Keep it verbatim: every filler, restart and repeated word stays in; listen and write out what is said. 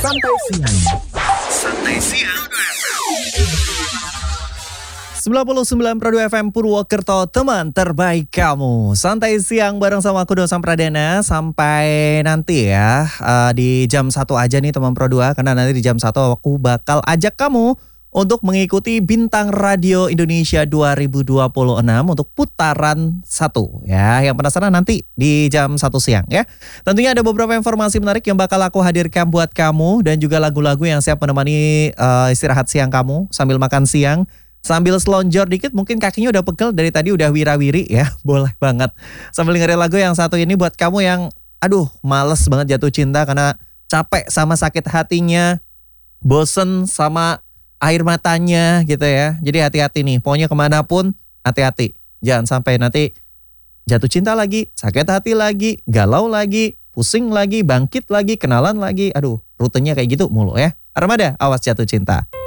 Santai Siang. Santai Siang. sembilan puluh sembilan koma dua F M Purwokerto, teman terbaik kamu. Santai Siang bareng sama aku Dosan Pradana sampai nanti ya uh, di jam satu aja nih teman Pro dua. Karena nanti di jam satu aku bakal ajak kamu untuk mengikuti Bintang Radio Indonesia dua ribu dua puluh enam untuk putaran satu ya. Yang penasaran nanti di jam satu siang ya. Tentunya ada beberapa informasi menarik yang bakal aku hadirkan buat kamu dan juga lagu-lagu yang siap menemani uh, istirahat siang kamu sambil makan siang. Sambil selonjor dikit mungkin kakinya udah pegel dari tadi udah wira-wiri ya. Boleh banget. Sambil dengerin lagu yang satu ini buat kamu yang aduh males banget jatuh cinta karena capek sama sakit hatinya, bosen sama air matanya gitu ya. Jadi hati-hati nih, pokoknya kemanapun hati-hati. Jangan sampai nanti jatuh cinta lagi, sakit hati lagi, galau lagi, pusing lagi, bangkit lagi, kenalan lagi. Aduh rutenya kayak gitu mulu ya. Armada, awas jatuh cinta.